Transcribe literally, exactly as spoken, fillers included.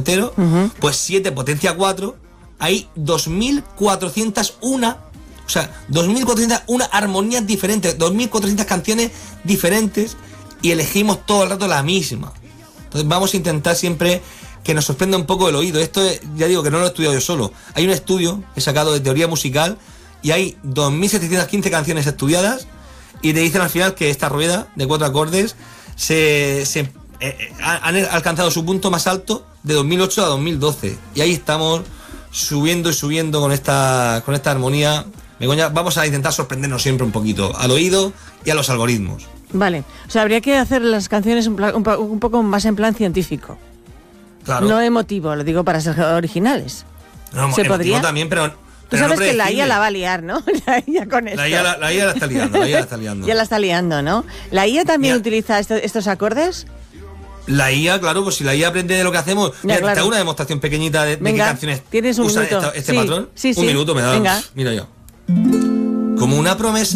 entero, uh-huh. pues siete potencia cuatro, hay dos mil cuatrocientas uno, o sea, dos mil cuatrocientas uno armonías diferentes, dos mil cuatrocientas canciones diferentes, y elegimos todo el rato la misma. Entonces vamos a intentar siempre que nos sorprenda un poco el oído. Esto es, ya digo que no lo he estudiado yo solo. Hay un estudio que he sacado de teoría musical y hay dos mil setecientas quince canciones estudiadas, y te dicen al final que esta rueda de cuatro acordes se, se eh, eh, han alcanzado su punto más alto de dos mil ocho a dos mil doce, y ahí estamos subiendo y subiendo con esta con esta armonía. Begoña, vamos a intentar sorprendernos siempre un poquito al oído y a los algoritmos. Vale, o sea, habría que hacer las canciones un, plan, un, un poco más en plan científico. Claro. No emotivo, lo digo para ser originales. No, ¿Se podría? También, pero, Tú pero sabes no que la I A la va a liar, ¿no? La I A con esto. La I A la, la, I A la está liando, la I A la está liando. Ya la está liando, ¿no? ¿La I A también mira, utiliza esto, estos acordes? La I A, claro, pues si la I A aprende de lo que hacemos. Ya, mira, claro. te hago una demostración pequeñita de, Venga, de qué canciones tienes un usan minuto. esta, este sí, patrón. Sí, sí. Un minuto me da. Venga. Mira yo. Como una promesa